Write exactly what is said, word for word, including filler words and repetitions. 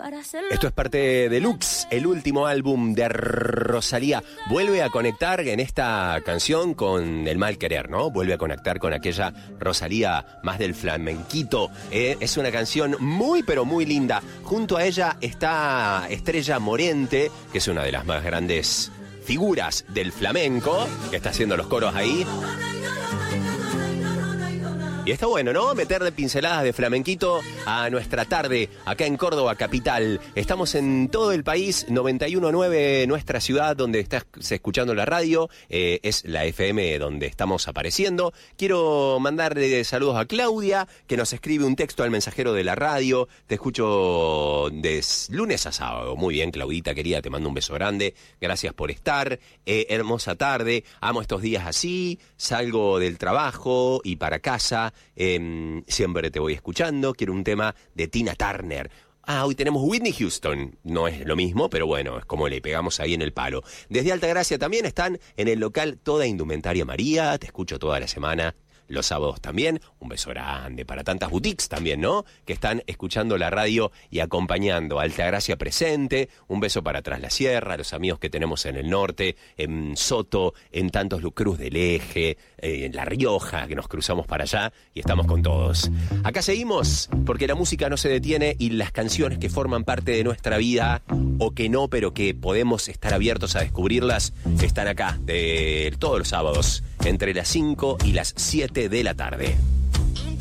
Esto es parte de Lux, el último álbum de Rosalía. Vuelve a conectar en esta canción con el mal querer, ¿no? Vuelve a conectar con aquella Rosalía más del flamenquito. Eh, es una canción muy, pero muy linda. Junto a ella está Estrella Morente, que es una de las más grandes figuras del flamenco, que está haciendo los coros ahí. Y está bueno, ¿no? Meterle pinceladas de flamenquito a nuestra tarde acá en Córdoba capital. Estamos en todo el país, noventa y uno punto nueve nuestra ciudad donde estás escuchando la radio. Eh, es la F M donde estamos apareciendo. Quiero mandarle saludos a Claudia, que nos escribe un texto al mensajero de la radio. Te escucho de lunes a sábado. Muy bien, Claudita querida, te mando un beso grande. Gracias por estar. Eh, hermosa tarde. Amo estos días así. Salgo del trabajo y para casa. Eh, siempre te voy escuchando. Quiero un tema de Tina Turner. Ah, hoy tenemos Whitney Houston. No es lo mismo, pero bueno, es como le pegamos ahí en el palo. Desde Altagracia también están en el local Toda Indumentaria María. Te escucho toda la semana. Los sábados también, un beso grande para tantas boutiques también, ¿no? Que están escuchando la radio y acompañando. Altagracia presente, un beso para Tras la Sierra, los amigos que tenemos en el norte, en Soto, en tantos Cruz del Eje, eh, en La Rioja, que nos cruzamos para allá y estamos con todos. Acá seguimos, porque la música no se detiene y las canciones que forman parte de nuestra vida, o que no, pero que podemos estar abiertos a descubrirlas, están acá de todos los sábados, entre las cinco y las siete de la tarde.